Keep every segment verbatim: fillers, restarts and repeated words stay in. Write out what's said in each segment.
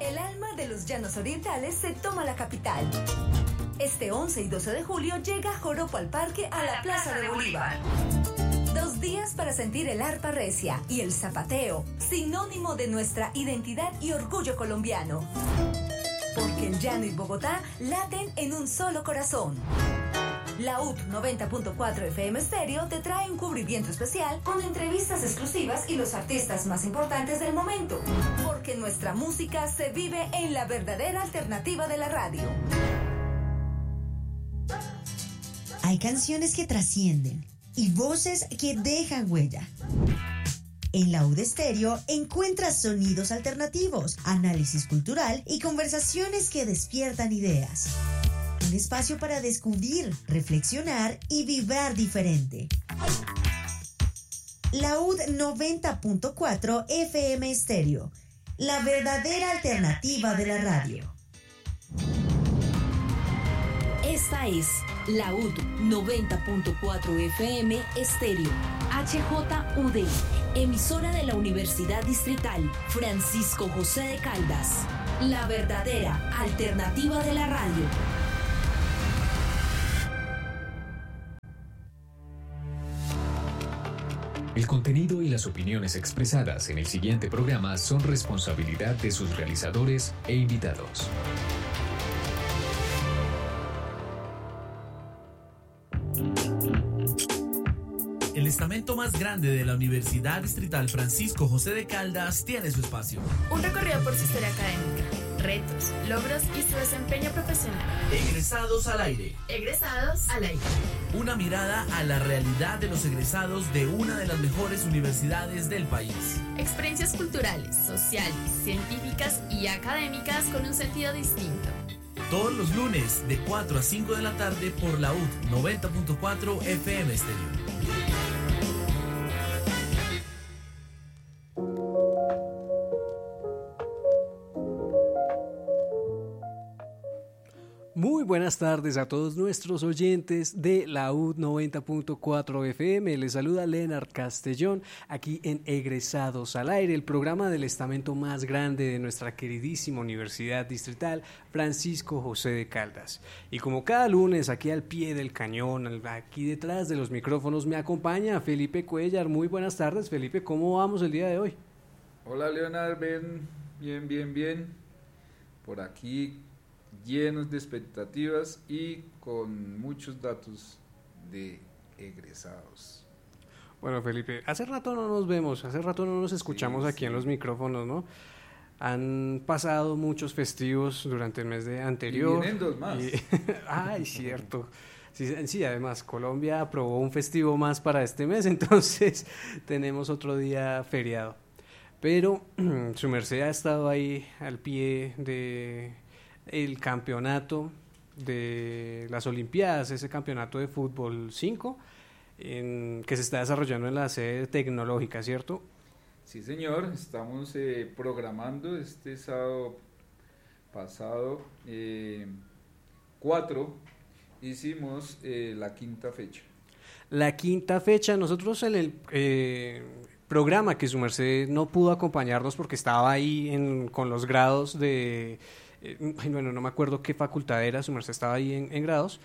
El alma de los llanos orientales se toma la capital. Este once y doce de julio llega Joropo al Parque a la Plaza de Bolívar. Dos días para sentir el arpa recia y el zapateo, sinónimo de nuestra identidad y orgullo colombiano. Porque el llano y Bogotá laten en un solo corazón. La U T noventa punto cuatro F M Stereo te trae un cubrimiento especial con entrevistas exclusivas y los artistas más importantes del momento. Porque nuestra música se vive en la verdadera alternativa de la radio. Hay canciones que trascienden y voces que dejan huella. En la U D Stereo encuentras sonidos alternativos, análisis cultural y conversaciones que despiertan ideas. Un espacio para descubrir, reflexionar y vibrar diferente. La U D noventa punto cuatro F M Stereo, la verdadera alternativa de la radio. Esta es la U D noventa punto cuatro F M Stereo, H J U D, emisora de la Universidad Distrital Francisco José de Caldas, la verdadera alternativa de la radio. El contenido y las opiniones expresadas en el siguiente programa son responsabilidad de sus realizadores e invitados. El estamento más grande de la Universidad Distrital Francisco José de Caldas tiene su espacio. Un recorrido por su historia académica, retos, logros y su desempeño profesional. Egresados al aire. Egresados al aire. Una mirada a la realidad de los egresados de una de las mejores universidades del país. Experiencias culturales, sociales, científicas y académicas con un sentido distinto. Todos los lunes de cuatro a cinco de la tarde por la U D noventa punto cuatro F M Stereo. Muy buenas tardes a todos nuestros oyentes de la U D noventa punto cuatro F M. Les saluda Leonard Castellón aquí en Egresados al Aire, el programa del estamento más grande de nuestra queridísima Universidad Distrital Francisco José de Caldas. Y como cada lunes aquí al pie del cañón, aquí detrás de los micrófonos, me acompaña Felipe Cuellar. Muy buenas tardes, Felipe, ¿cómo vamos el día de hoy? Hola Leonard, bien, bien, bien, bien. Por aquí llenos de expectativas y con muchos datos de egresados. Bueno, Felipe, hace rato no nos vemos, hace rato no nos escuchamos sí, aquí sí. en los micrófonos, ¿no? Han pasado muchos festivos durante el mes de anterior. Y vienen dos más. Y, ay, cierto. Sí, sí, además, Colombia aprobó un festivo más para este mes, entonces tenemos otro día feriado. Pero su merced ha estado ahí al pie de el campeonato de las Olimpiadas, ese campeonato de fútbol cinco, en, que se está desarrollando en la sede tecnológica, ¿cierto? Sí, señor, estamos eh, programando este sábado pasado, eh, cuatro, hicimos eh, la quinta fecha. La quinta fecha, nosotros en el eh, programa que su merced no pudo acompañarnos porque estaba ahí en, con los grados de... Eh, bueno, no me acuerdo qué facultad era, su merced estaba ahí en, en grados.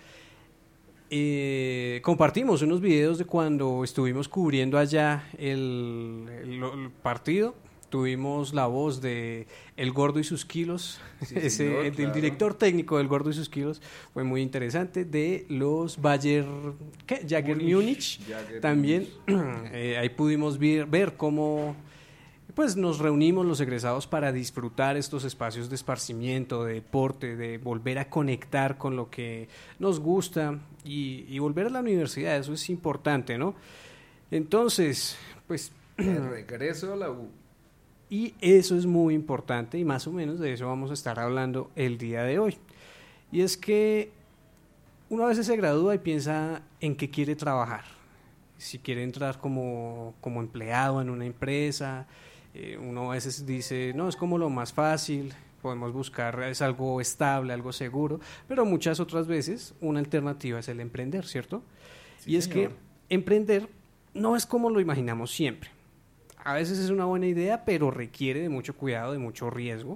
Eh, compartimos unos videos de cuando estuvimos cubriendo allá el, el, el partido. Tuvimos la voz de El Gordo y sus kilos, sí, ese señor, el, claro. El director técnico del Gordo y sus kilos, fue muy interesante. De los Bayern, ¿qué? Jagger Múnich, también eh, ahí pudimos ver, ver cómo pues nos reunimos los egresados para disfrutar estos espacios de esparcimiento, de deporte, de volver a conectar con lo que nos gusta y, y volver a la universidad. Eso es importante, ¿no? Entonces, pues el regreso a la U. Y eso es muy importante y más o menos de eso vamos a estar hablando el día de hoy. Y es que uno a veces se gradúa y piensa en qué quiere trabajar. Si quiere entrar como, como empleado en una empresa, eh, uno a veces dice, no, es como lo más fácil, podemos buscar, es algo estable, algo seguro, pero muchas otras veces una alternativa es el emprender, ¿cierto? Sí, y es señor. Que emprender no es como lo imaginamos siempre. A veces es una buena idea, pero requiere de mucho cuidado, de mucho riesgo.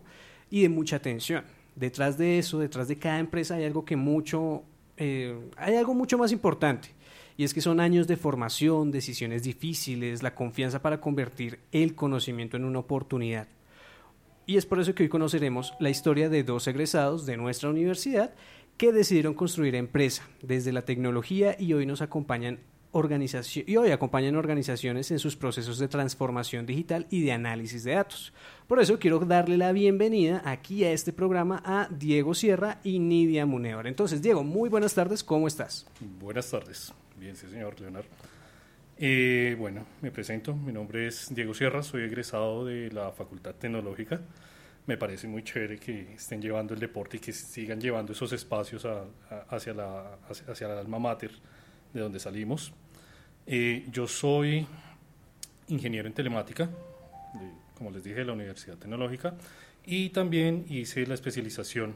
y de mucha atención. Detrás de eso, detrás de cada empresa hay algo que mucho, eh, hay algo mucho más importante, y es que son años de formación, decisiones difíciles, la confianza para convertir el conocimiento en una oportunidad. Y es por eso que hoy conoceremos la historia de dos egresados de nuestra universidad que decidieron construir empresa desde la tecnología y hoy nos acompañan organización y hoy acompañan organizaciones en sus procesos de transformación digital y de análisis de datos. Por eso quiero darle la bienvenida aquí a este programa a Diego Sierra y Nidia Munevar. Entonces, Diego, muy buenas tardes, ¿cómo estás? Buenas tardes, bien, sí señor, Leonardo. Eh, bueno, me presento, mi nombre es Diego Sierra, soy egresado de la Facultad Tecnológica. Me parece muy chévere que estén llevando el deporte y que sigan llevando esos espacios a, a, hacia, la, hacia, hacia la alma mater de donde salimos. Eh, yo soy ingeniero en telemática, de, como les dije, de la Universidad Tecnológica, y también hice la especialización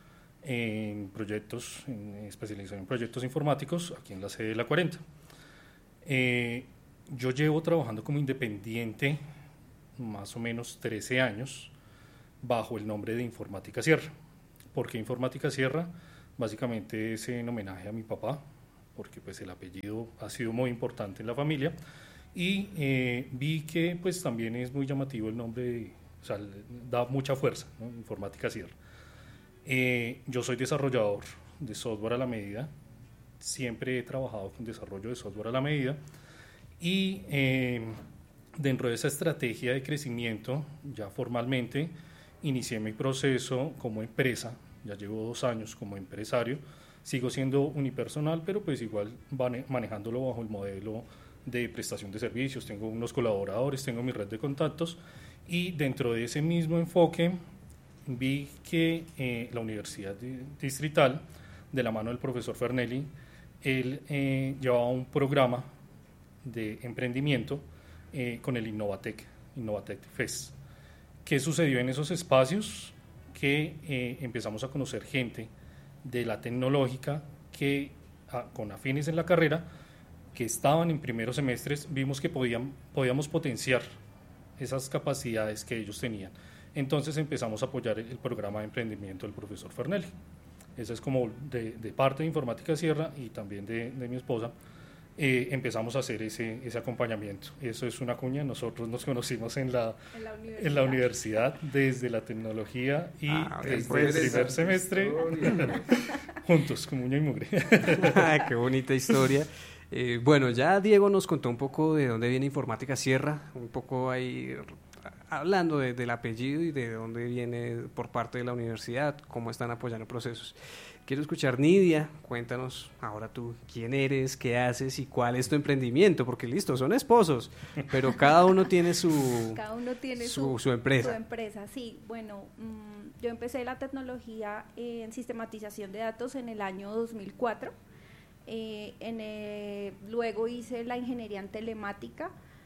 en proyectos, en especialización en proyectos informáticos aquí en la sede de la cuarenta. Eh, yo llevo trabajando como independiente más o menos trece años bajo el nombre de Informática Sierra. ¿Por qué Informática Sierra? Básicamente es en homenaje a mi papá, porque pues el apellido ha sido muy importante en la familia, y eh, vi que pues también es muy llamativo el nombre, de, o sea, da mucha fuerza, ¿no? Informática Sierra. Eh, yo soy desarrollador de software a la medida, siempre he trabajado con desarrollo de software a la medida, y eh, dentro de esa estrategia de crecimiento, ya formalmente, inicié mi proceso como empresa, ya llevo dos años como empresario, sigo siendo unipersonal, pero pues igual manejándolo bajo el modelo de prestación de servicios, tengo unos colaboradores, tengo mi red de contactos, y dentro de ese mismo enfoque vi que eh, la Universidad Distrital, de la mano del profesor Fernelli, él eh, llevaba un programa de emprendimiento eh, con el Innovatec, Innovatec Fest. ¿Qué sucedió en esos espacios? Que eh, empezamos a conocer gente de la tecnológica que a, con afines en la carrera, que estaban en primeros semestres, vimos que podían, podíamos potenciar esas capacidades que ellos tenían. Entonces empezamos a apoyar el, el programa de emprendimiento del profesor Fernelli. Esa es como de, de parte de Informática Sierra y también de, de mi esposa. Eh, empezamos a hacer ese, ese acompañamiento. Eso es una cuña. Nosotros nos conocimos en la, en la, universidad. En la universidad desde la tecnología y ah, desde pues, el primer semestre juntos, como uña y mugre. Qué bonita historia. Eh, bueno, ya Diego nos contó un poco de dónde viene Informática Sierra, un poco ahí hablando de, del apellido y de dónde viene por parte de la universidad, cómo están apoyando procesos. Quiero escuchar, Nidia, cuéntanos ahora tú quién eres, qué haces y cuál es tu emprendimiento, porque listo, son esposos, pero cada uno tiene su, cada uno tiene su, su, su empresa. Su empresa, sí. Bueno, mmm, yo empecé la tecnología en sistematización de datos en el año dos mil cuatro, eh, en el, luego hice la ingeniería en telemática.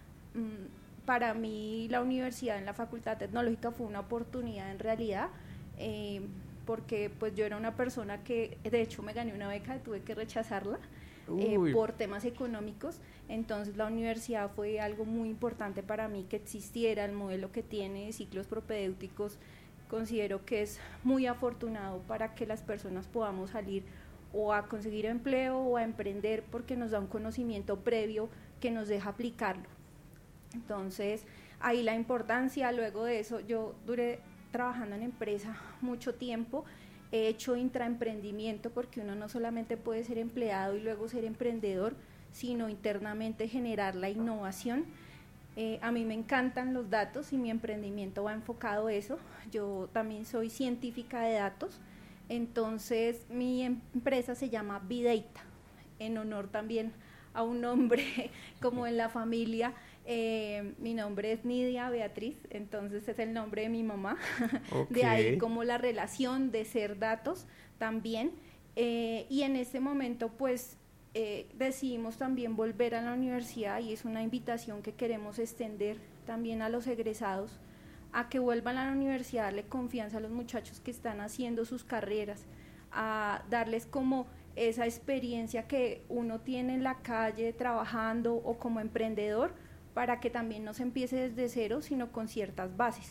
Mmm, para mí la universidad en la Facultad Tecnológica fue una oportunidad en realidad, eh, porque pues yo era una persona que de hecho me gané una beca y tuve que rechazarla eh, por temas económicos. Entonces la universidad fue algo muy importante para mí que existiera. El modelo que tiene ciclos propedéuticos considero que es muy afortunado para que las personas podamos salir o a conseguir empleo o a emprender, porque nos da un conocimiento previo que nos deja aplicarlo. Entonces ahí la importancia. Luego de eso yo duré trabajando en empresa mucho tiempo, he hecho intraemprendimiento, porque uno no solamente puede ser empleado y luego ser emprendedor, sino internamente generar la innovación. Eh, a mí me encantan los datos y mi emprendimiento va enfocado a eso. Yo también soy científica de datos, entonces mi empresa se llama Vidata, en honor también a un nombre como en la familia. Eh, mi nombre es Nidia Beatriz, entonces es el nombre de mi mamá. Okay. De ahí como la relación de ser datos también. Eh, y en ese momento pues eh, decidimos también volver a la universidad, y es una invitación que queremos extender también a los egresados, a que vuelvan a la universidad, darle confianza a los muchachos que están haciendo sus carreras, a darles como esa experiencia que uno tiene en la calle trabajando o como emprendedor, para que también no se empiece desde cero, sino con ciertas bases.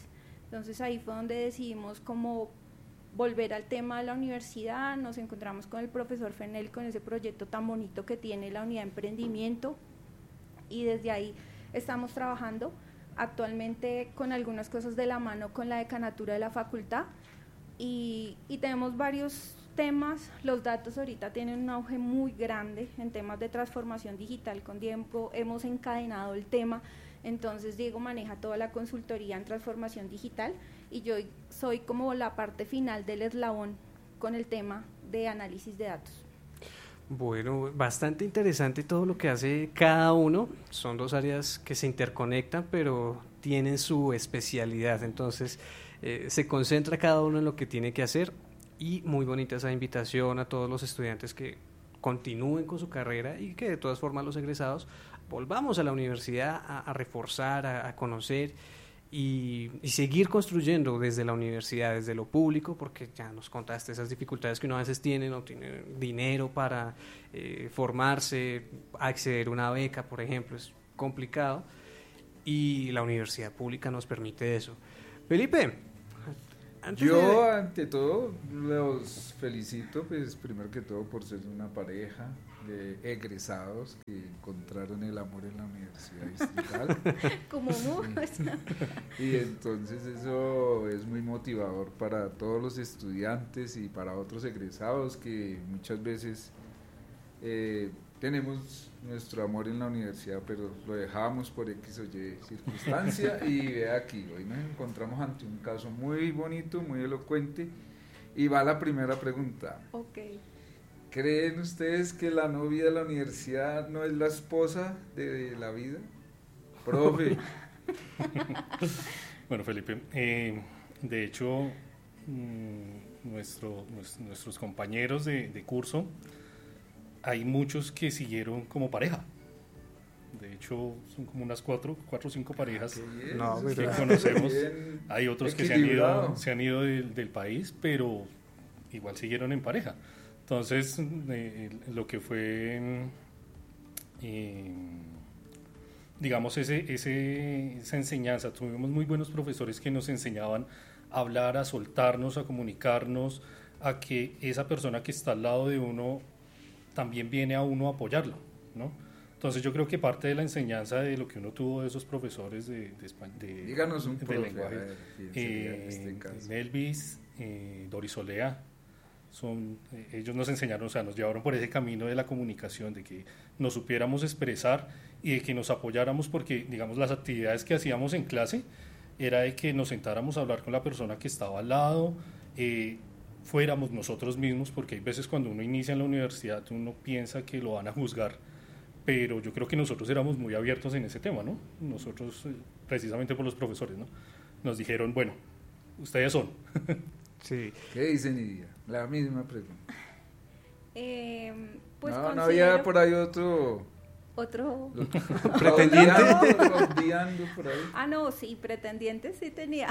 Entonces ahí fue donde decidimos como volver al tema de la universidad, nos encontramos con el profesor Fenel con ese proyecto tan bonito que tiene la unidad de emprendimiento y desde ahí estamos trabajando actualmente con algunas cosas de la mano con la decanatura de la facultad y, y tenemos varios temas. Los datos ahorita tienen un auge muy grande en temas de transformación digital. Con Diego hemos encadenado el tema, entonces Diego maneja toda la consultoría en transformación digital y yo soy como la parte final del eslabón con el tema de análisis de datos. Bueno, bastante interesante todo lo que hace cada uno. Son dos áreas que se interconectan, pero tienen su especialidad. Entonces, eh, se concentra cada uno en lo que tiene que hacer. Y muy bonita esa invitación a todos los estudiantes que continúen con su carrera y que de todas formas los egresados volvamos a la universidad a, a reforzar, a, a conocer y, y seguir construyendo desde la universidad, desde lo público, porque ya nos contaste esas dificultades que uno a veces tiene, no tiene dinero para eh, formarse, acceder a una beca, por ejemplo, es complicado y la universidad pública nos permite eso. Felipe, antes yo de... ante todo los felicito, pues primero que todo por ser una pareja de egresados que encontraron el amor en la Universidad Distrital. Como muchos. Y entonces eso es muy motivador para todos los estudiantes y para otros egresados que muchas veces eh, tenemos nuestro amor en la universidad, pero lo dejamos por X o Y circunstancia y ve aquí, hoy nos encontramos ante un caso muy bonito, muy elocuente y va la primera pregunta. Okay. ¿Creen ustedes que la novia de la universidad no es la esposa de la vida? Profe. Bueno, Felipe, eh, de hecho, mmm, nuestro, nuestros compañeros de, de curso, hay muchos que siguieron como pareja. De hecho, son como unas cuatro, cuatro o cinco parejas bien, no, que está conocemos. bien Hay otros que se han ido, se han ido del, del país, pero igual siguieron en pareja. Entonces, eh, lo que fue, eh, digamos, ese, ese, esa enseñanza, tuvimos muy buenos profesores que nos enseñaban a hablar, a soltarnos, a comunicarnos, a que esa persona que está al lado de uno también viene a uno a apoyarlo, ¿no? Entonces yo creo que parte de la enseñanza de lo que uno tuvo de esos profesores de, de, de, Díganos un de profe, lenguaje, ver, eh, este caso. Melvis, eh, Dorisolea, son, eh, ellos nos enseñaron, o sea, nos llevaron por ese camino de la comunicación, de que nos supiéramos expresar y de que nos apoyáramos, porque digamos las actividades que hacíamos en clase era de que nos sentáramos a hablar con la persona que estaba al lado, eh, fuéramos nosotros mismos, porque hay veces cuando uno inicia en la universidad uno piensa que lo van a juzgar, pero yo creo que nosotros éramos muy abiertos en ese tema, ¿no? Nosotros, eh, precisamente por los profesores, ¿no? Nos dijeron, bueno, ustedes son. Sí. ¿Qué dice Nidia? La misma pregunta. Eh, pues no, considero... no había por ahí otro... ¿Otro? ¿Pretendiente? por ahí. Ah, no, sí, pretendientes sí tenía.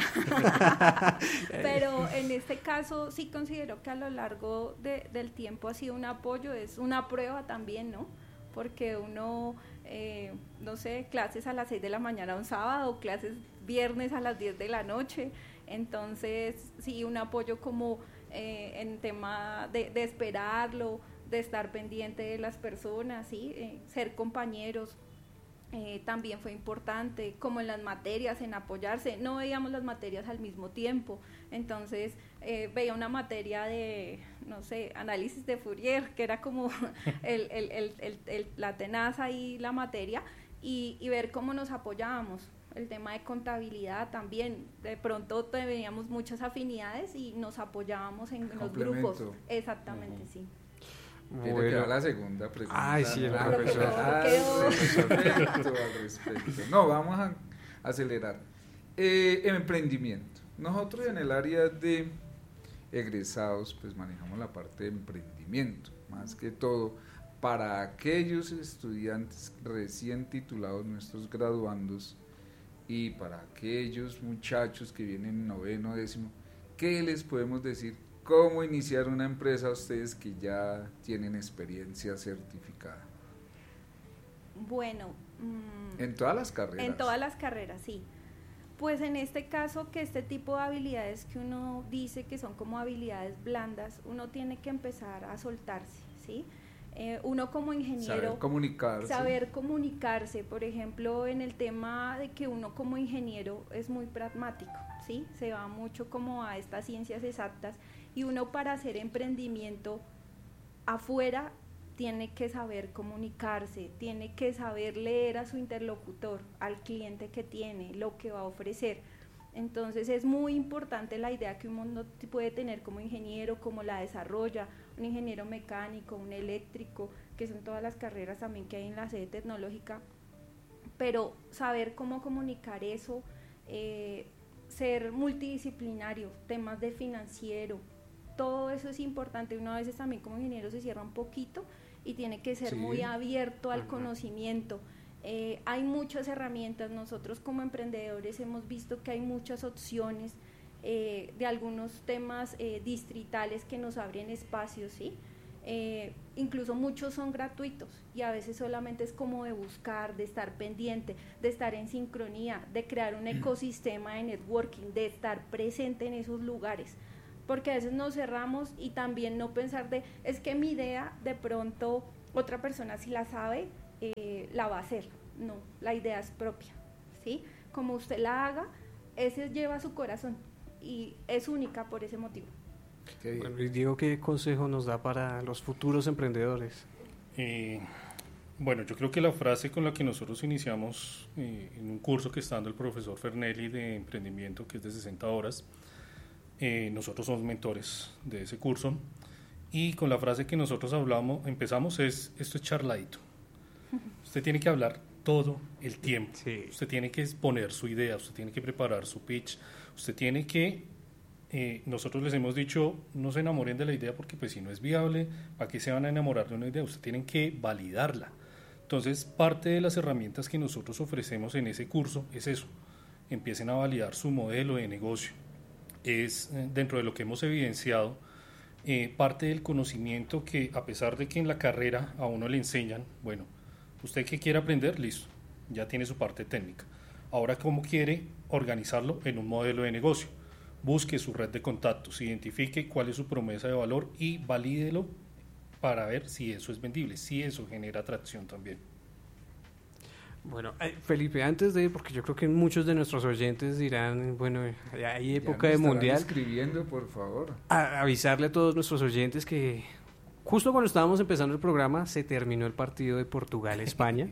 Pero en este caso sí considero que a lo largo de, del tiempo ha sido un apoyo, es una prueba también, ¿no? Porque uno, eh, no sé, clases a las seis de la mañana un sábado, clases viernes a las diez de la noche, entonces sí, un apoyo como eh, en tema de, de esperarlo, de estar pendiente de las personas, ¿sí? Eh, ser compañeros eh, también fue importante, como en las materias, en apoyarse, no veíamos las materias al mismo tiempo, entonces eh, veía una materia de, no sé, análisis de Fourier, que era como el, el, el, el, el, la tenaza y la materia, y, y ver cómo nos apoyábamos. El tema de contabilidad también, de pronto teníamos muchas afinidades y nos apoyábamos en los grupos. Exactamente, uh-huh. Sí. Bueno. Tiene que dar la segunda pregunta. Ay, sí, ¿no? el profesor. Al respecto, al respecto. No, vamos a acelerar. Eh, emprendimiento. Nosotros en el área de egresados, pues manejamos la parte de emprendimiento, más que todo para aquellos estudiantes recién titulados, nuestros graduandos, y para aquellos muchachos que vienen en noveno, décimo, ¿qué les podemos decir? ¿Cómo iniciar una empresa a ustedes que ya tienen experiencia certificada? Bueno, mmm, en todas las carreras. En todas las carreras, sí. Pues en este caso, que este tipo de habilidades que uno dice que son como habilidades blandas, uno tiene que empezar a soltarse, ¿sí? Eh, uno como ingeniero... Saber comunicarse. Saber comunicarse, por ejemplo, en el tema de que uno como ingeniero es muy pragmático, ¿sí? Se va mucho como a estas ciencias exactas, y uno para hacer emprendimiento afuera tiene que saber comunicarse, tiene que saber leer a su interlocutor, al cliente que tiene, lo que va a ofrecer. Entonces es muy importante la idea que uno puede tener como ingeniero, como la desarrolla, un ingeniero mecánico, un eléctrico, que son todas las carreras también que hay en la sede tecnológica, pero saber cómo comunicar eso, eh, ser multidisciplinario, temas de financiero, todo eso es importante. Uno a veces también como ingeniero se cierra un poquito y tiene que ser sí. muy abierto al uh-huh. conocimiento. Eh, hay muchas herramientas, nosotros como emprendedores hemos visto que hay muchas opciones eh, de algunos temas eh, distritales que nos abren espacios, ¿sí? Eh, incluso muchos son gratuitos y a veces solamente es como de buscar, de estar pendiente, de estar en sincronía, de crear un ecosistema de networking, de estar presente en esos lugares, porque a veces nos cerramos y también no pensar de, es que mi idea de pronto otra persona si la sabe, eh, la va a hacer. No, la idea es propia, ¿sí? Como usted la haga, ese lleva su corazón y es única por ese motivo. Bueno, y Diego, ¿qué consejo nos da para los futuros emprendedores? Eh, bueno, yo creo que la frase con la que nosotros iniciamos eh, en un curso que está dando el profesor Fernelli de emprendimiento, que es de sesenta horas, eh, nosotros somos mentores de ese curso, y con la frase que nosotros hablamos, empezamos es, esto es charladito. Usted tiene que hablar todo el tiempo, sí. Usted tiene que exponer su idea, usted tiene que preparar su pitch, usted tiene que, eh, nosotros les hemos dicho, no se enamoren de la idea porque pues si no es viable, ¿para qué se van a enamorar de una idea? Usted tienen que validarla. Entonces, parte de las herramientas que nosotros ofrecemos en ese curso es eso, empiecen a validar su modelo de negocio. Es eh, dentro de lo que hemos evidenciado, eh, parte del conocimiento que a pesar de que en la carrera a uno le enseñan, bueno, usted que quiere aprender, listo, ya tiene su parte técnica. Ahora, ¿cómo quiere organizarlo en un modelo de negocio? Busque su red de contactos, identifique cuál es su promesa de valor y valídelo para ver si eso es vendible, si eso genera atracción también. Bueno, Felipe, antes de, porque yo creo que muchos de nuestros oyentes dirán, bueno, hay época de mundial. Escribiendo, por favor. A avisarle a todos nuestros oyentes que justo cuando estábamos empezando el programa se terminó el partido de Portugal-España.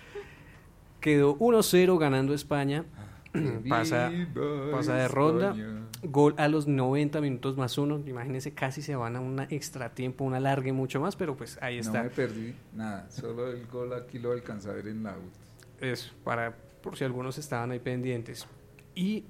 Quedó uno cero ganando España. pasa, pasa de ronda. Gol a los noventa minutos más uno. Imagínense, casi se van a un extra tiempo, un alargue mucho más, pero pues ahí está. No me perdí nada, solo el gol aquí lo alcanza a ver en la U. Eso, para, por si algunos estaban ahí pendientes. Y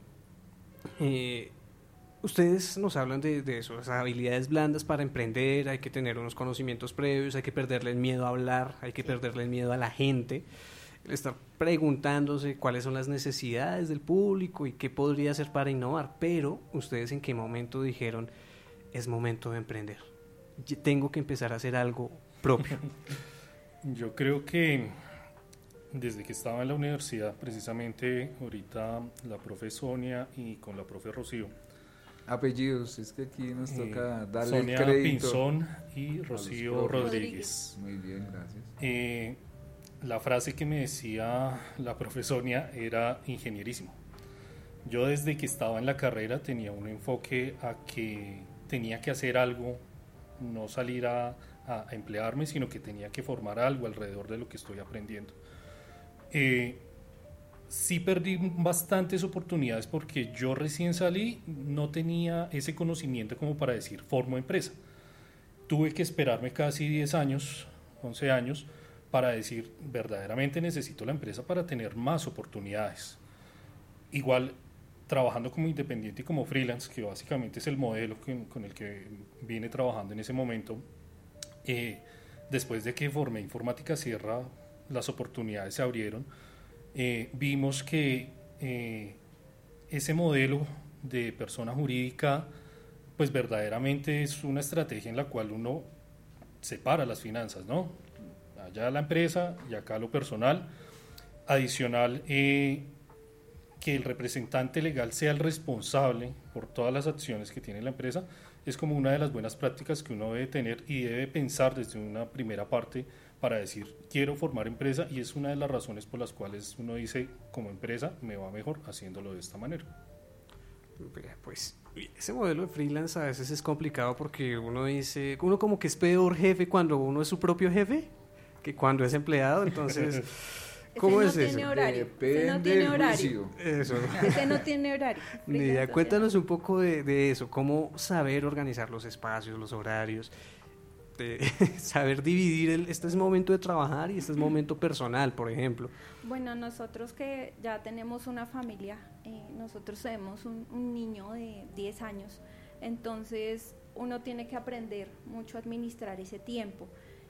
eh, ustedes nos hablan de, de eso, esas habilidades blandas para emprender, hay que tener unos conocimientos previos, hay que perderle el miedo a hablar, hay que perderle el miedo a la gente, estar preguntándose cuáles son las necesidades del público y qué podría hacer para innovar. Pero ustedes, ¿en qué momento dijeron es momento de emprender? Tengo que empezar a hacer algo propio. Yo creo que desde que estaba en la universidad, precisamente ahorita la profe Sonia y con la profe Rocío. Apellidos, es que aquí nos toca eh, darle Sonia el crédito. Pinzón y Rocío Rodríguez. Muy bien, gracias. Eh, la frase que me decía la profe Sonia era ingenierísimo. Yo desde que estaba en la carrera tenía un enfoque a que tenía que hacer algo, no salir a, a emplearme, sino que tenía que formar algo alrededor de lo que estoy aprendiendo. Eh, sí perdí bastantes oportunidades porque yo recién salí, no tenía ese conocimiento como para decir formo empresa. Tuve que esperarme casi diez años, once años, para decir verdaderamente necesito la empresa para tener más oportunidades. Igual trabajando como independiente y como freelance, que básicamente es el modelo que, con el que vine trabajando en ese momento, eh, después de que formé Informática Sierra, las oportunidades se abrieron, eh, vimos que eh, ese modelo de persona jurídica pues verdaderamente es una estrategia en la cual uno separa las finanzas, ¿no? Allá la empresa y acá lo personal. Adicional, eh, que el representante legal sea el responsable por todas las acciones que tiene la empresa, es como una de las buenas prácticas que uno debe tener y debe pensar desde una primera parte para decir, quiero formar empresa, y es una de las razones por las cuales uno dice, como empresa me va mejor haciéndolo de esta manera. Pues ese modelo de freelance a veces es complicado porque uno dice, uno como que es peor jefe cuando uno es su propio jefe que cuando es empleado, entonces... ¿Cómo ese es no eso? Tiene horario. Depende ese no tiene del horario. juicio. Eso. Ese no tiene horario. Nidia, cuéntanos un poco de, de eso, cómo saber organizar los espacios, los horarios, de saber dividir, el, este es momento de trabajar y este es momento personal, por ejemplo. Bueno, nosotros que ya tenemos una familia, eh, nosotros tenemos un, un niño de diez años, entonces uno tiene que aprender mucho a administrar ese tiempo.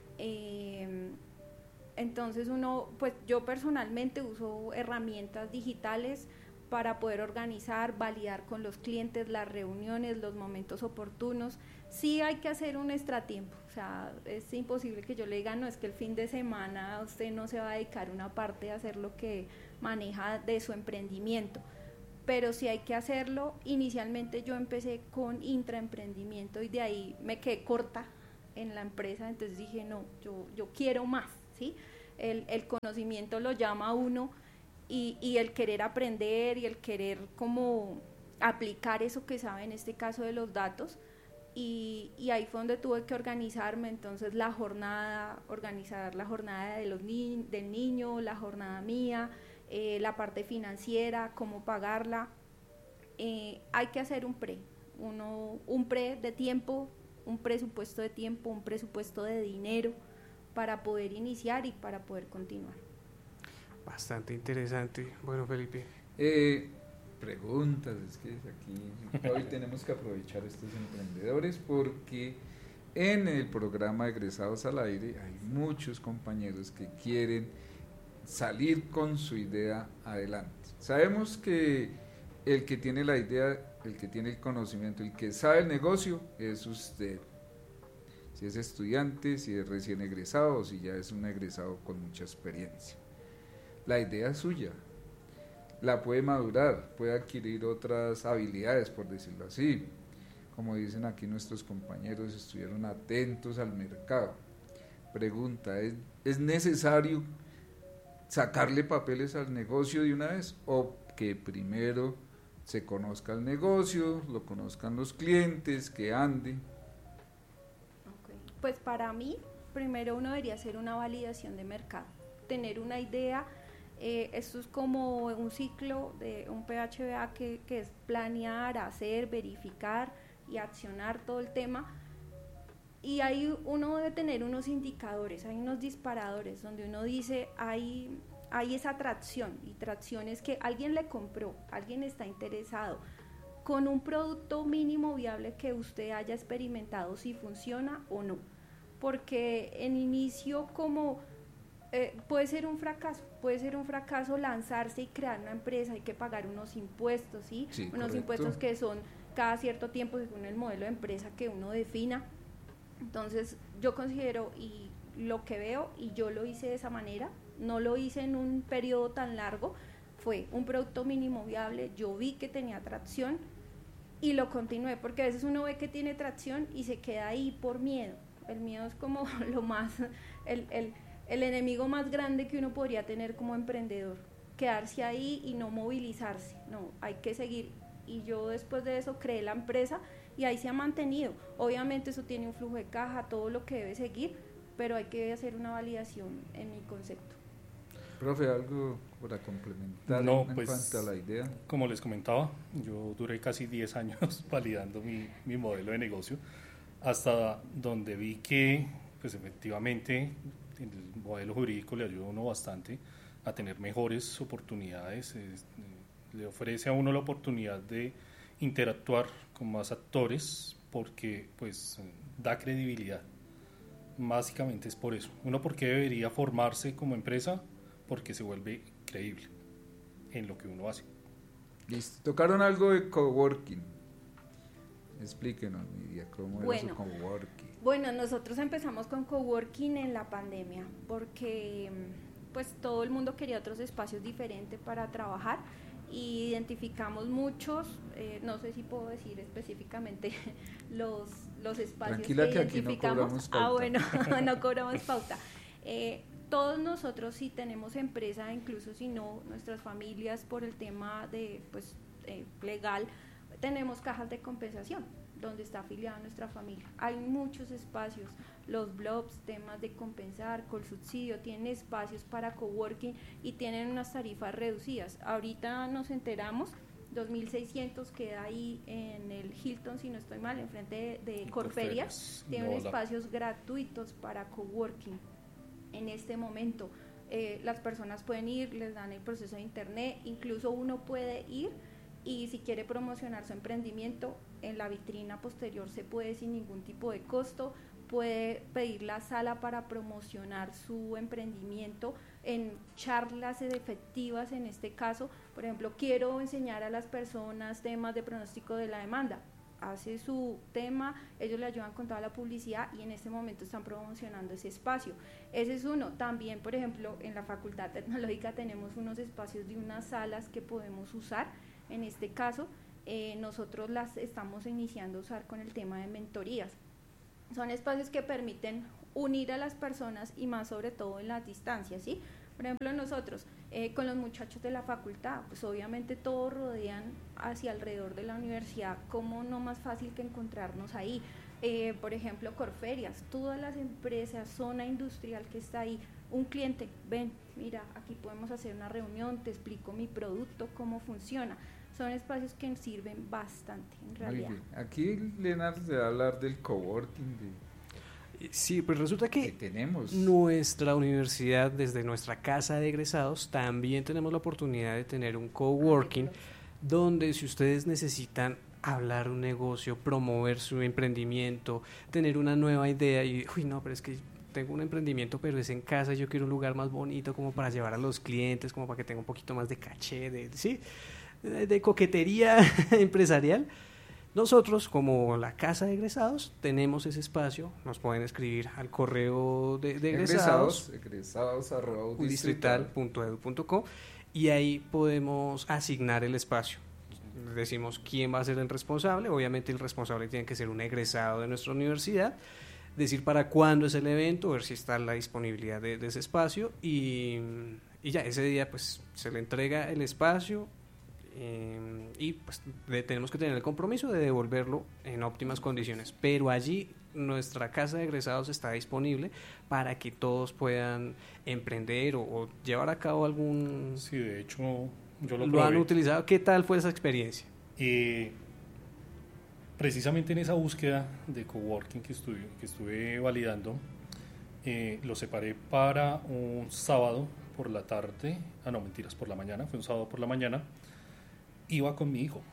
Eh, Entonces uno, pues yo personalmente uso herramientas digitales para poder organizar, validar con los clientes las reuniones, los momentos oportunos. Sí hay que hacer un extratiempo, o sea, es imposible que yo le diga, no, es que el fin de semana usted no se va a dedicar una parte a hacer lo que maneja de su emprendimiento, pero sí hay que hacerlo. Inicialmente yo empecé con intraemprendimiento y de ahí me quedé corta en la empresa, entonces dije, no, yo, yo quiero más. ¿Sí? El, el conocimiento lo llama a uno y, y el querer aprender y el querer como aplicar eso que sabe, en este caso de los datos, y, y ahí fue donde tuve que organizarme. Entonces la jornada, organizar la jornada de los ni del niño, la jornada mía, eh, la parte financiera, cómo pagarla. Eh, hay que hacer un pre, uno, un pre de tiempo, un presupuesto de tiempo, un presupuesto de dinero, para poder iniciar y para poder continuar. Bastante interesante. Bueno, Felipe. Eh, preguntas, es que aquí hoy tenemos que aprovechar estos emprendedores porque en el programa Egresados al Aire hay muchos compañeros que quieren salir con su idea adelante. Sabemos que el que tiene la idea, el que tiene el conocimiento, el que sabe el negocio es usted. Si es estudiante, si es recién egresado o si ya es un egresado con mucha experiencia. La idea es suya, la puede madurar, puede adquirir otras habilidades, por decirlo así. Como dicen aquí nuestros compañeros, estuvieron atentos al mercado. Pregunta, ¿es, es necesario sacarle papeles al negocio de una vez o que primero se conozca el negocio, lo conozcan los clientes, que ande? Pues para mí, primero uno debería hacer una validación de mercado, tener una idea. Eh, esto es como un ciclo de un P H V A que, que es planear, hacer, verificar y accionar todo el tema. Y ahí uno debe tener unos indicadores, hay unos disparadores donde uno dice, hay, hay esa tracción, y tracción es que alguien le compró, alguien está interesado, con un producto mínimo viable que usted haya experimentado si funciona o no, porque en inicio como eh, puede ser un fracaso, puede ser un fracaso lanzarse y crear una empresa, hay que pagar unos impuestos, ¿sí? Sí, unos correcto. Impuestos que son cada cierto tiempo según el modelo de empresa que uno defina. Entonces yo considero, y lo que veo, y yo lo hice de esa manera, no lo hice en un periodo tan largo, fue un producto mínimo viable, yo vi que tenía tracción y lo continué, porque a veces uno ve que tiene tracción y se queda ahí por miedo. El miedo es como lo más, el, el, el enemigo más grande que uno podría tener como emprendedor, quedarse ahí y no movilizarse, no, hay que seguir. Y yo después de eso creé la empresa y ahí se ha mantenido. Obviamente eso tiene un flujo de caja, todo lo que debe seguir, pero hay que hacer una validación en mi concepto. Profe, ¿algo para complementar No, en pues, cuanto a la idea? Como les comentaba, yo duré casi diez años validando mi, mi modelo de negocio, hasta donde vi que, pues efectivamente, el modelo jurídico le ayuda a uno bastante a tener mejores oportunidades, es, le ofrece a uno la oportunidad de interactuar con más actores porque pues da credibilidad. Básicamente es por eso. Uno, porque debería formarse como empresa, porque se vuelve creíble en lo que uno hace. Listo. Tocaron algo de coworking. Explíquenos, Nidia, cómo Bueno, era su coworking. Bueno, nosotros empezamos con coworking en la pandemia porque pues todo el mundo quería otros espacios diferentes para trabajar y identificamos muchos, eh, no sé si puedo decir específicamente los, los espacios Tranquila que, que aquí no identificamos. cobramos pauta. Ah, bueno, no cobramos pauta. Eh, todos nosotros, si tenemos empresa, incluso si no, nuestras familias por el tema de pues eh, legal, tenemos cajas de compensación donde está afiliada nuestra familia. Hay muchos espacios, los blogs, temas de compensar, con subsidio, tienen espacios para coworking y tienen unas tarifas reducidas. Ahorita nos enteramos, dos mil seiscientos queda ahí en el Hilton, si no estoy mal, enfrente de, de Corferias, tienen espacios gratuitos para coworking en este momento. Eh, las personas pueden ir, les dan el proceso de internet, incluso uno puede ir y si quiere promocionar su emprendimiento, en la vitrina posterior se puede sin ningún tipo de costo, puede pedir la sala para promocionar su emprendimiento en charlas efectivas. En este caso, por ejemplo, quiero enseñar a las personas temas de pronóstico de la demanda, hace su tema, ellos le ayudan con toda la publicidad y en este momento están promocionando ese espacio. Ese es uno. También, por ejemplo, en la Facultad Tecnológica tenemos unos espacios de unas salas que podemos usar. En este caso, eh, nosotros las estamos iniciando a usar con el tema de mentorías. Son espacios que permiten unir a las personas y más sobre todo en las distancias, ¿sí? Por ejemplo, nosotros eh, con los muchachos de la facultad, pues obviamente todos rodean hacia alrededor de la universidad, ¿cómo no más fácil que encontrarnos ahí? Eh, por ejemplo, Corferias, todas las empresas, zona industrial que está ahí, un cliente, ven, mira, aquí podemos hacer una reunión, te explico mi producto, cómo funciona. Son espacios que sirven bastante, en realidad. Aquí Leonardo se va a hablar del coworking. De, sí, pues resulta que, que tenemos. Nuestra universidad, desde nuestra casa de egresados, también tenemos la oportunidad de tener un coworking, donde si ustedes necesitan hablar un negocio, promover su emprendimiento, tener una nueva idea y, uy, no, pero es que tengo un emprendimiento, pero es en casa, yo quiero un lugar más bonito como para llevar a los clientes, como para que tenga un poquito más de caché, de, ¿sí? de, de coquetería empresarial. Nosotros, como la casa de egresados, tenemos ese espacio, nos pueden escribir al correo de, de egresados, egresados, egresados distrital punto edu punto co y ahí podemos asignar el espacio. Decimos quién va a ser el responsable, obviamente el responsable tiene que ser un egresado de nuestra universidad, decir para cuándo es el evento, ver si está la disponibilidad de, de ese espacio y, y ya ese día pues se le entrega el espacio eh, y pues de, tenemos que tener el compromiso de devolverlo en óptimas condiciones, pero allí nuestra casa de egresados está disponible para que todos puedan emprender o, o llevar a cabo algún... Sí, de hecho yo lo, lo han utilizado. ¿Qué tal fue esa experiencia? Eh, precisamente en esa búsqueda de coworking que estuve, que estuve validando, eh, lo separé para un sábado por la tarde, ah no, mentiras, por la mañana, fue un sábado por la mañana, iba con mi hijo.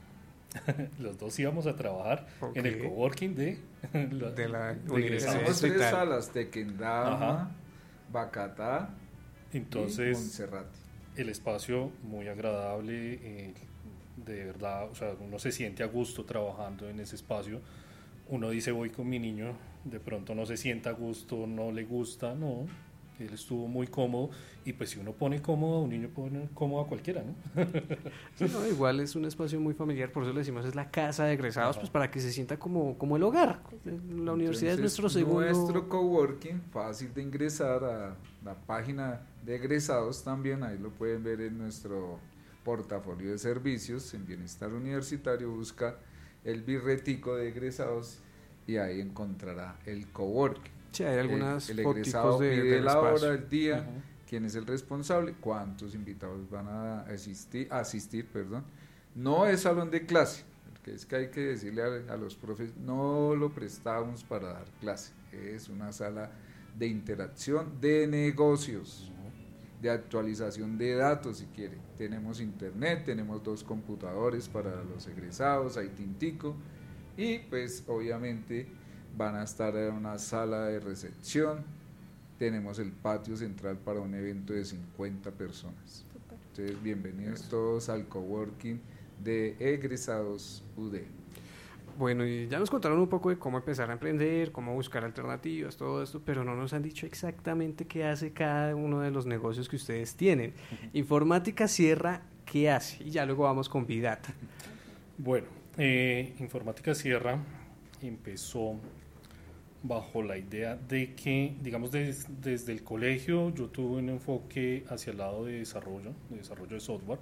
Los dos íbamos a trabaar okay. en el coworking de la, de la de universidad. Tenemos tres salas, Tequendama, Bacatá Entonces, y Monserrate. El espacio muy agradable, eh, de verdad, o sea, uno se siente a gusto trabajando en ese espacio. Uno dice voy con mi niño, de pronto no se sienta a gusto, no le gusta, no, él estuvo muy cómodo y pues si uno pone cómodo a un niño pone cómodo a cualquiera, ¿no? Sí, no, igual es un espacio muy familiar, por eso le decimos es la casa de egresados, Ajá. pues para que se sienta como, como el hogar. La universidad Entonces, es nuestro segundo... Nuestro coworking, fácil de ingresar a la página de egresados también, ahí lo pueden ver en nuestro portafolio de servicios, en Bienestar Universitario, busca el birretico de egresados y ahí encontrará el coworking. Sí, hay algunas el, el egresado de, pide la espacio. hora, el día, uh-huh. quién es el responsable, cuántos invitados van a asistir, asistir perdón. No es salón de clase, porque es que hay que decirle a, a los profes, no lo prestamos para dar clase, es una sala de interacción, de negocios, uh-huh. de actualización de datos si quiere. Tenemos internet, tenemos dos computadores para los egresados, hay tintico y pues obviamente van a estar en una sala de recepción, tenemos el patio central para un evento de cincuenta personas. Super. Entonces bienvenidos todos al coworking de egresados U D. Bueno, y ya nos contaron un poco de cómo empezar a emprender, cómo buscar alternativas, todo esto, pero no nos han dicho exactamente qué hace cada uno de los negocios que ustedes tienen. Uh-huh. Informática Sierra, ¿qué hace? Y ya luego vamos con Big Data. Bueno, eh, Informática Sierra empezó bajo la idea de que, digamos, des, desde el colegio yo tuve un enfoque hacia el lado de desarrollo, de desarrollo de software.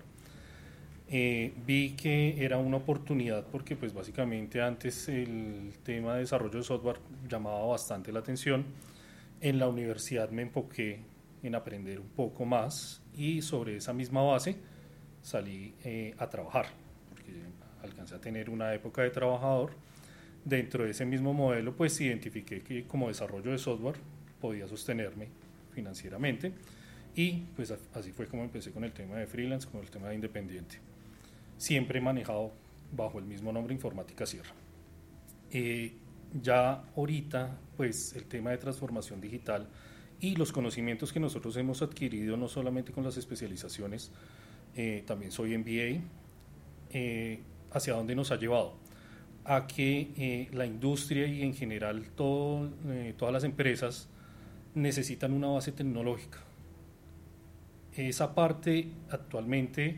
Eh, vi que era una oportunidad porque pues básicamente antes el tema de desarrollo de software llamaba bastante la atención. En la universidad me enfoqué en aprender un poco más y sobre esa misma base salí eh, a trabajar, porque alcancé a tener una época de trabajador. Dentro de ese mismo modelo pues identifiqué que como desarrollo de software podía sostenerme financieramente y pues así fue como empecé con el tema de freelance, con el tema de independiente. Siempre he manejado bajo el mismo nombre Informática Sierra. Eh, ya ahorita, pues el tema de transformación digital y los conocimientos que nosotros hemos adquirido, no solamente con las especializaciones, eh, también soy M B A, eh, ¿hacia dónde nos ha llevado? A que eh, la industria y en general todo, eh, todas las empresas necesitan una base tecnológica. Esa parte actualmente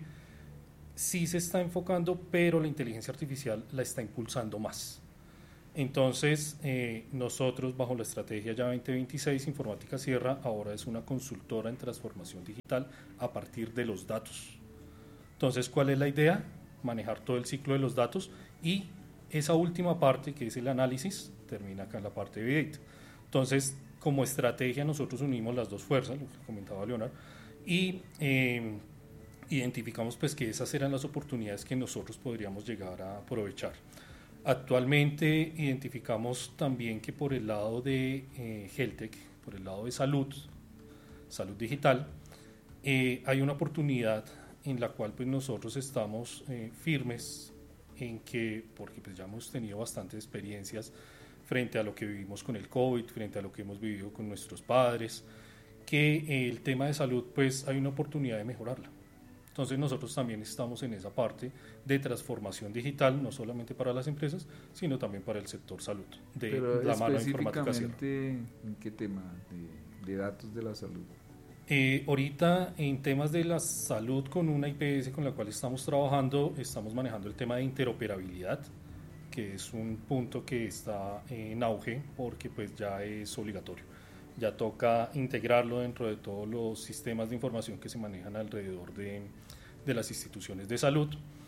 sí se está enfocando, pero la inteligencia artificial la está impulsando más. Entonces, eh, nosotros bajo la estrategia ya veinte veintiséis, Informática Sierra ahora es una consultora en transformación digital a partir de los datos. Entonces, ¿cuál es la idea? Manejar todo el ciclo de los datos y esa última parte, que es el análisis, termina acá en la parte de Big Data. Entonces, como estrategia nosotros unimos las dos fuerzas, lo que comentaba Leonardo, y eh, identificamos pues que esas eran las oportunidades que nosotros podríamos llegar a aprovechar. Actualmente identificamos también que por el lado de eh, HealthTech, por el lado de salud, salud digital, eh, hay una oportunidad en la cual pues nosotros estamos eh, firmes en que, porque pues ya hemos tenido bastantes experiencias frente a lo que vivimos con el COVID, frente a lo que hemos vivido con nuestros padres, que eh, el tema de salud pues hay una oportunidad de mejorarla. Entonces nosotros también estamos en esa parte de transformación digital, no solamente para las empresas, sino también para el sector salud, de Pero la mano de Informática Sierra. ¿En qué tema de, de datos de la salud? Eh, ahorita en temas de la salud con una I P S con la cual estamos trabajando, estamos manejando el tema de interoperabilidad, que es un punto que está en auge porque pues ya es obligatorio. Ya toca integrarlo dentro de todos los sistemas de información que se manejan alrededor de, de las instituciones de salud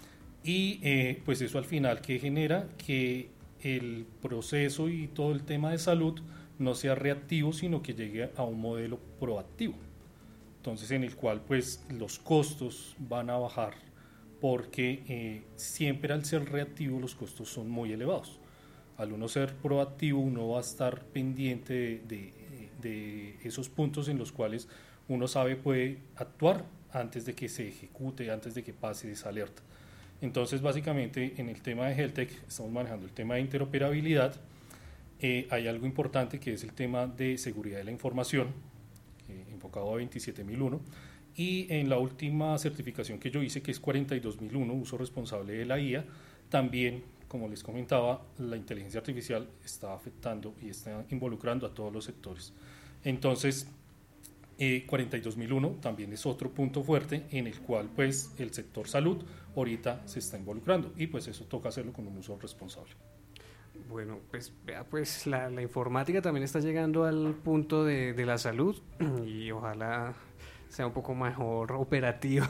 y eh, pues eso al final que genera que el proceso y todo el tema de salud no sea reactivo sino que llegue a un modelo proactivo, entonces en el cual pues los costos van a bajar porque eh, siempre al ser reactivo los costos son muy elevados. Al uno ser proactivo uno va a estar pendiente de, de de esos puntos en los cuales uno sabe puede actuar antes de que se ejecute, antes de que pase esa alerta. Entonces, básicamente, en el tema de HealthTech estamos manejando el tema de interoperabilidad. Eh, hay algo importante que es el tema de seguridad de la información, eh, enfocado a veintisiete mil uno, y en la última certificación que yo hice, que es cuarenta y dos mil uno, uso responsable de la I A, también, como les comentaba, la inteligencia artificial está afectando y está involucrando a todos los sectores. Entonces, eh, cuarenta y dos mil uno también es otro punto fuerte en el cual pues el sector salud ahorita se está involucrando y pues eso toca hacerlo con un uso responsable. Bueno, pues vea, pues la, la informática también está llegando al punto de, de la salud y ojalá sea un poco mejor operativa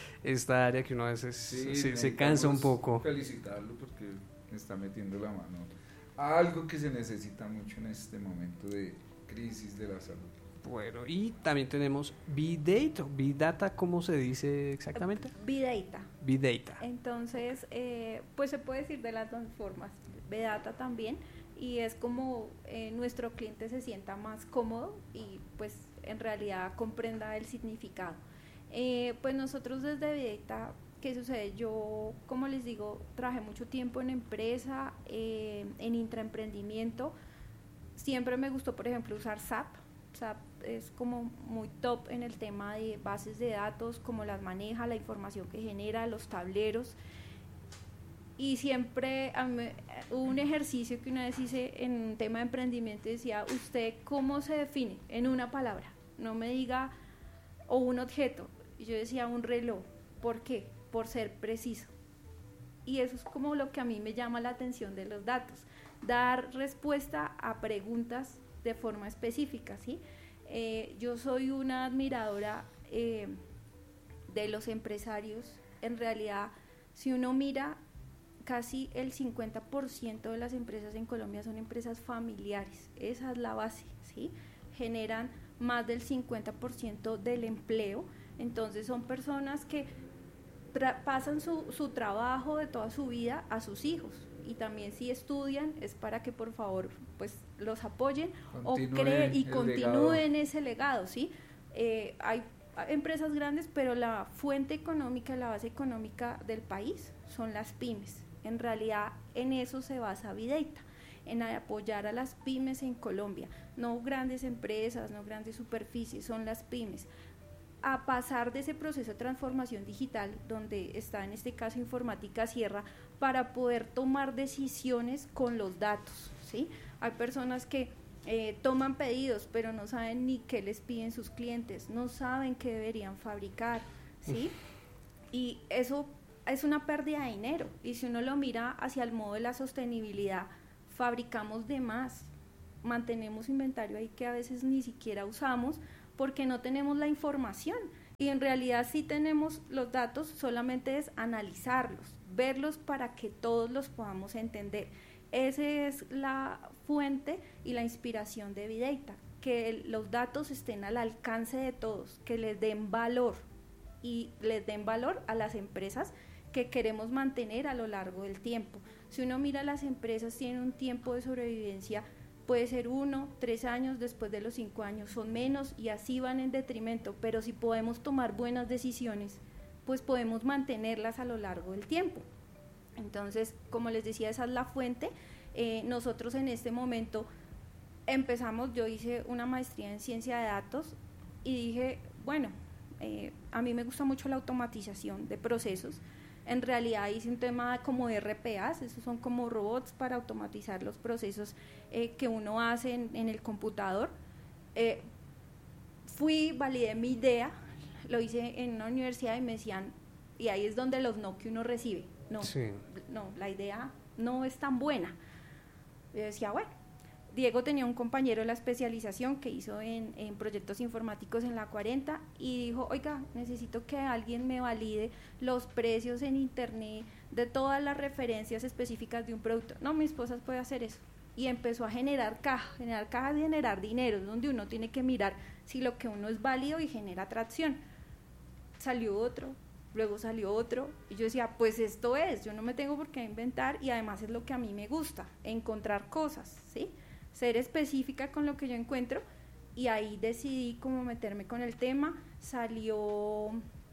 esta área que uno a veces sí, se, se cansa un poco. Felicitarlo porque está metiendo la mano a algo que se necesita mucho en este momento de crisis de la salud. Bueno, y también tenemos Big Data, Big Data, ¿cómo se dice exactamente? Big Data. Big Data. Entonces, eh, pues se puede decir de las dos formas, Big Data también, y es como eh, nuestro cliente se sienta más cómodo y pues en realidad comprenda el significado. Eh, pues nosotros desde Big Data, ¿qué sucede? Yo, como les digo, trabajé mucho tiempo en empresa, eh, en intraemprendimiento. Siempre me gustó, por ejemplo, usar S A P. S A P es como muy top en el tema de bases de datos, cómo las maneja, la información que genera, los tableros. Y siempre mí, hubo un ejercicio que una vez hice en un tema de emprendimiento y decía, ¿usted cómo se define? En una palabra. No me diga, o un objeto. Y yo decía, un reloj. ¿Por qué? por ser preciso. Y eso es como lo que a mí me llama la atención de los datos, dar respuesta a preguntas de forma específica, ¿sí? Eh, yo soy una admiradora eh, de los empresarios. En realidad, si uno mira, casi el cincuenta por ciento de las empresas en Colombia son empresas familiares, esa es la base, ¿sí? Generan más del cincuenta por ciento del empleo, entonces son personas que pasan su, su trabajo de toda su vida a sus hijos, y también si estudian es para que por favor pues los apoyen Continúe o creen y continúen legado. Ese legado, ¿sí? Eh, hay empresas grandes, pero la fuente económica, la base económica del país son las pymes. En realidad en eso se basa Videta, en apoyar a las pymes en Colombia, no grandes empresas, no grandes superficies, son las pymes, a pasar de ese proceso de transformación digital, donde está en este caso Informática Sierra, para poder tomar decisiones con los datos, ¿sí? Hay personas que eh, toman pedidos, pero no saben ni qué les piden sus clientes, no saben qué deberían fabricar, ¿sí? Y eso es una pérdida de dinero, y si uno lo mira hacia el modo de la sostenibilidad, fabricamos de más, mantenemos inventario ahí que a veces ni siquiera usamos, porque no tenemos la información, y en realidad sí tenemos los datos, solamente es analizarlos, verlos para que todos los podamos entender. Esa es la fuente y la inspiración de Videta, que el, los datos estén al alcance de todos, que les den valor, y les den valor a las empresas que queremos mantener a lo largo del tiempo. Si uno mira, las empresas tienen un tiempo de sobrevivencia, puede ser uno, tres años, después de los cinco años son menos, y así van en detrimento, pero si podemos tomar buenas decisiones, pues podemos mantenerlas a lo largo del tiempo. Entonces, como les decía, esa es la fuente. Eh, nosotros en este momento empezamos, yo hice una maestría en ciencia de datos y dije, bueno, eh, a mí me gusta mucho la automatización de procesos. En realidad hice un tema como de R P As, esos son como robots para automatizar los procesos eh, que uno hace en, en el computador. Eh, fui, validé mi idea, lo hice en una universidad y me decían, y ahí es donde los no que uno recibe, no, sí. no, la idea no es tan buena. Yo decía, bueno, Diego tenía un compañero de la especialización que hizo en, en proyectos informáticos en la cuarenta y dijo, oiga, necesito que alguien me valide los precios en internet de todas las referencias específicas de un producto. No, mi esposa puede hacer eso. Y empezó a generar caja, generar cajas y generar dinero, donde uno tiene que mirar si lo que uno es válido y genera atracción. Salió otro, luego salió otro, y yo decía, pues esto es, yo no me tengo por qué inventar, y además es lo que a mí me gusta, encontrar cosas, ¿sí? Ser específica con lo que yo encuentro, y ahí decidí cómo meterme con el tema. Salió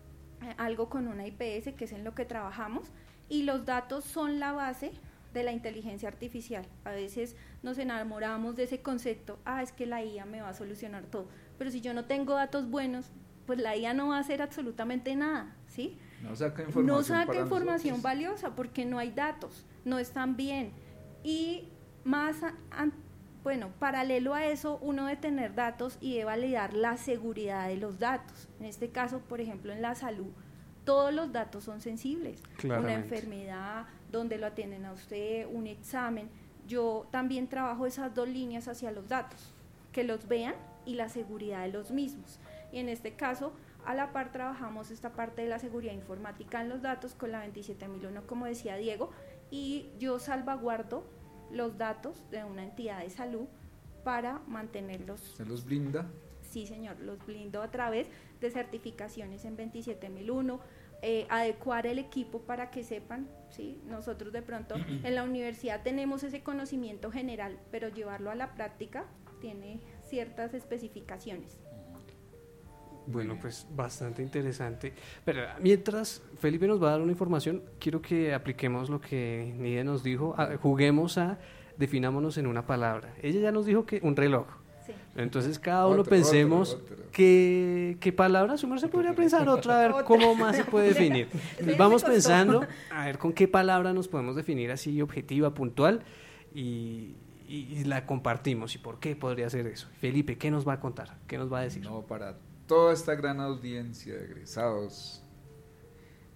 algo con una I P S, que es en lo que trabajamos, y los datos son la base de la inteligencia artificial. A veces nos enamoramos de ese concepto, ah, es que la I A me va a solucionar todo, pero si yo no tengo datos buenos, pues la I A no va a hacer absolutamente nada, ¿sí? No saca información, no saca información valiosa porque no hay datos, no están bien. Y más a, a, bueno, paralelo a eso, uno de tener datos y de validar la seguridad de los datos. En este caso, por ejemplo, en la salud, todos los datos son sensibles. Claramente. Una enfermedad, donde lo atienden a usted, un examen. Yo también trabajo esas dos líneas hacia los datos, que los vean y la seguridad de los mismos. Y en este caso, a la par trabajamos esta parte de la seguridad informática en los datos con la veintisiete mil uno, como decía Diego, y yo salvaguardo los datos de una entidad de salud para mantenerlos. ¿Se los blinda? Sí, señor, los blindo a través de certificaciones en veintisiete mil uno, eh, adecuar el equipo para que sepan, ¿sí? Nosotros de pronto en la universidad tenemos ese conocimiento general, pero llevarlo a la práctica tiene ciertas especificaciones. Bueno, pues bastante interesante. Pero mientras Felipe nos va a dar una información, quiero que apliquemos lo que Nidia nos dijo, a, juguemos a definámonos en una palabra. Ella ya nos dijo que un reloj. Sí. Entonces cada uno otro, pensemos otro, otro. Qué, qué palabra, su merced podría pensar otra, a ver ¿Otra? cómo más se puede definir. Entonces, vamos pensando a ver con qué palabra nos podemos definir así objetiva, puntual, y, y, y la compartimos. ¿Y por qué podría ser eso? Felipe, ¿qué nos va a contar? ¿Qué nos va a decir? No, para toda esta gran audiencia de egresados,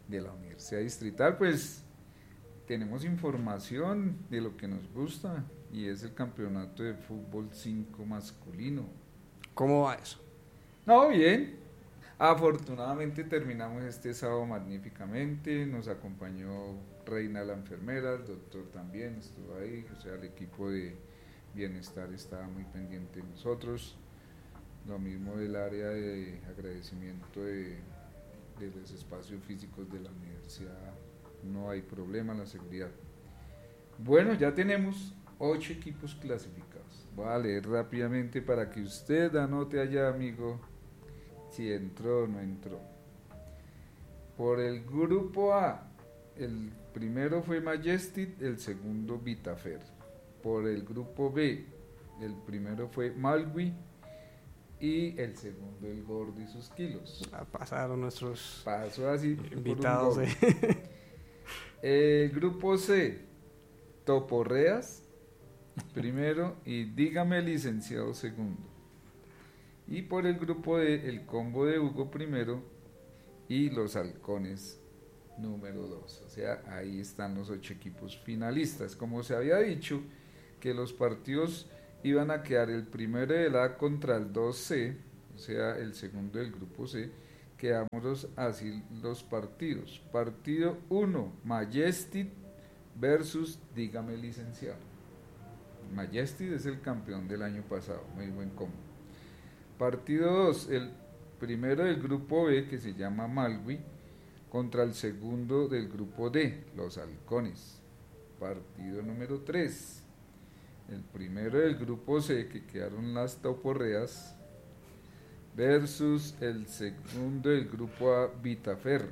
de la Universidad Distrital, pues tenemos información de lo que nos gusta y es el campeonato de fútbol cinco masculino. ¿Cómo va eso? No, bien. Afortunadamente terminamos este sábado magníficamente, nos acompañó Reina la enfermera, el doctor también estuvo ahí, o sea, el equipo de bienestar estaba muy pendiente de nosotros, lo mismo del área de agradecimiento de, de los espacios físicos de la universidad, no hay problema, la seguridad. Bueno, ya tenemos ocho equipos clasificados, voy a leer rápidamente para que usted anote allá, amigo, si entró o no entró. Por el grupo A, el primero fue Majestic, el segundo Vitafer. Por el grupo B, el primero fue Malwi y el segundo el Gordo y sus kilos. Pasaron nuestros Pasó así invitados. Eh. El grupo C, Toporreas, primero, y Dígame Licenciado, segundo. Y por el grupo D, el Combo de Hugo, primero, y los Halcones, número dos. O sea, ahí están los ocho equipos finalistas. Como se había dicho, que los partidos iban a quedar el primero del A contra el dos C, o sea, el segundo del grupo C, quedamos así los partidos. Partido uno, Majestic versus Dígame Licenciado. Majestic es el campeón del año pasado, muy buen combo. Partido dos, el primero del grupo B, que se llama Malwi, contra el segundo del grupo D, los Halcones. Partido número tres, el primero del grupo C, que quedaron las Toporreas, versus el segundo del grupo A, Vitafer.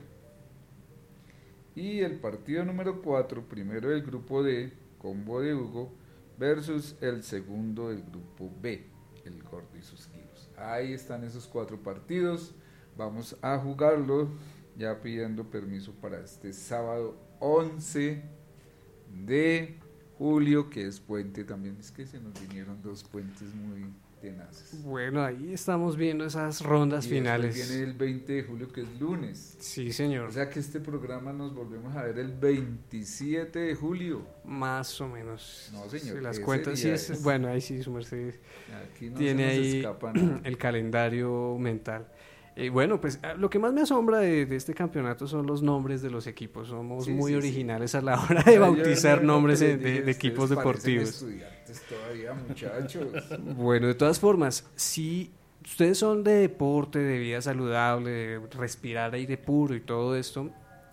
Y el partido número cuatro, primero del grupo D, Combo de Hugo, versus el segundo del grupo B, el Gordo y sus kilos. Ahí están esos cuatro partidos, vamos a jugarlo, ya pidiendo permiso para este sábado once de julio, que es puente también, es que se nos vinieron dos puentes muy tenaces. Bueno, ahí estamos viendo esas rondas y finales. Viene el veinte de julio, que es lunes. Sí, señor. O sea que este programa nos volvemos a ver el veintisiete de julio. Más o menos. No, señor. Si las cuentas, sí es, es? Bueno, ahí sí, su merced Aquí no tiene ahí escapan. el calendario mental. Eh, bueno, pues lo que más me asombra de, de este campeonato son los nombres de los equipos. Somos sí, muy sí, originales sí. a la hora de bautizar nombres de, de, de equipos deportivos. Estudiantes todavía, muchachos. Bueno, de todas formas, si ustedes son de deporte, de vida saludable, de respirar aire puro y todo esto,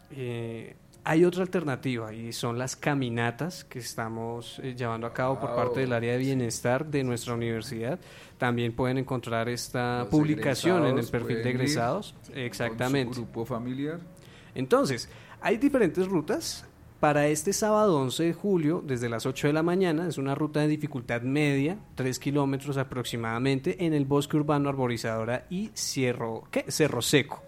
eh, hay otra alternativa y son las caminatas que estamos eh, llevando a cabo por wow. parte del área de bienestar de nuestra universidad. También pueden encontrar esta Los publicación en el perfil de egresados. Sí. Exactamente. Con su grupo familiar. Entonces, hay diferentes rutas. Para este sábado once de julio, desde las ocho de la mañana, es una ruta de dificultad media, tres kilómetros aproximadamente, en el Bosque Urbano Arborizadora y Cerro, ¿qué? Cerro Seco.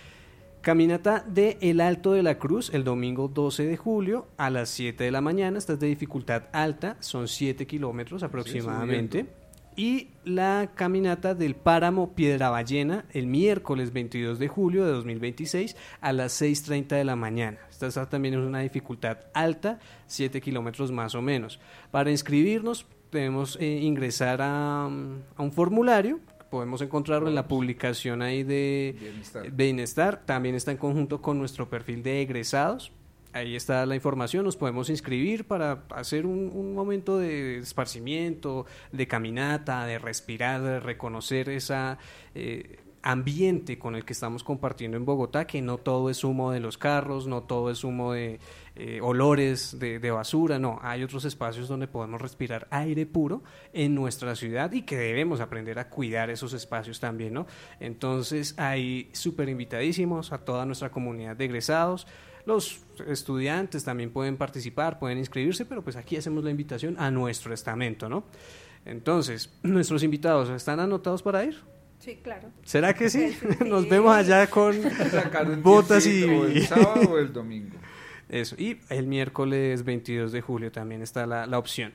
Caminata de El Alto de la Cruz el domingo doce de julio a las siete de la mañana. Esta es de dificultad alta, son siete kilómetros aproximadamente. Sí, y la caminata del Páramo Piedra Ballena el miércoles veintidós de julio de dos mil veintiséis a las seis treinta de la mañana. Esta, esta también es una dificultad alta, siete kilómetros más o menos. Para inscribirnos debemos eh, ingresar a, a un formulario. Podemos encontrarlo en la publicación ahí de Bienestar. Bienestar. También está en conjunto con nuestro perfil de egresados. Ahí está la información, nos podemos inscribir para hacer un, un momento de esparcimiento, de caminata, de respirar, de reconocer esa eh, ambiente con el que estamos compartiendo en Bogotá, que no todo es humo de los carros, no todo es humo de eh, olores de, de basura, no, hay otros espacios donde podemos respirar aire puro en nuestra ciudad y que debemos aprender a cuidar esos espacios también, ¿no? Entonces, ahí súper invitadísimos a toda nuestra comunidad de egresados. Los estudiantes también pueden participar, pueden inscribirse, pero pues aquí hacemos la invitación a nuestro estamento, ¿no? Entonces, ¿nuestros invitados están anotados para ir? Sí, claro. ¿Será que sí? Sí, sí. Nos vemos allá con botas y... O el sábado o el domingo. Eso, y el miércoles veintidós de julio también está la, la opción.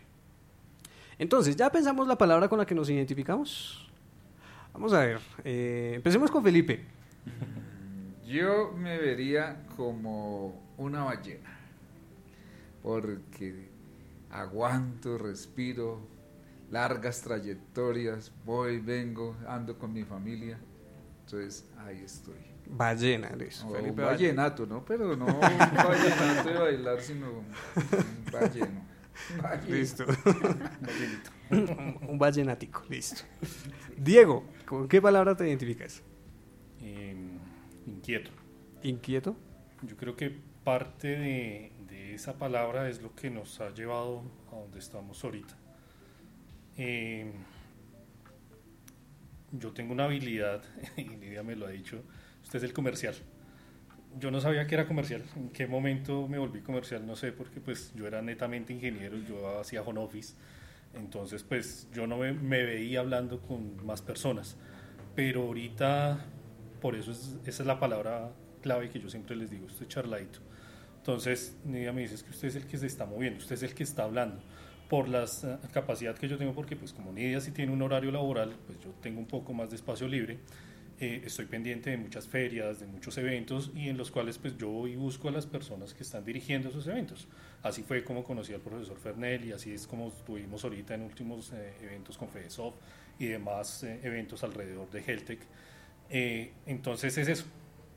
Entonces, ¿ya pensamos la palabra con la que nos identificamos? Vamos a ver, eh, empecemos con Felipe. Yo me vería como una ballena, porque aguanto, respiro, largas trayectorias, voy, vengo, ando con mi familia, entonces ahí estoy. Ballena, listo. O Felipe un vallenato, ¿no? Pero no un vallenato de bailar, sino un balleno. Balleno. Listo. un, un vallenático, listo. Diego, ¿con qué palabra te identificas? Eh, inquieto. ¿Inquieto? Yo creo que parte de, de esa palabra es lo que nos ha llevado a donde estamos ahorita. Eh, yo tengo una habilidad, y Lidia me lo ha dicho, usted es el comercial. Yo no sabía que era comercial, en qué momento me volví comercial, no sé, porque pues yo era netamente ingeniero, yo hacía home office, entonces pues yo no me, me veía hablando con más personas, pero ahorita, por eso es, esa es la palabra clave que yo siempre les digo, usted es charladito. Entonces Nidia me dice, es que usted es el que se está moviendo, usted es el que está hablando, por la uh, capacidad que yo tengo, porque pues como Nidia sí tiene un horario laboral, pues yo tengo un poco más de espacio libre. Eh, estoy pendiente de muchas ferias, de muchos eventos y en los cuales pues yo voy y busco a las personas que están dirigiendo esos eventos. Así fue como conocí al profesor Fernel y así es como estuvimos ahorita en últimos eh, eventos con FedeSoft y demás eh, eventos alrededor de HealthTech. Eh, entonces es eso,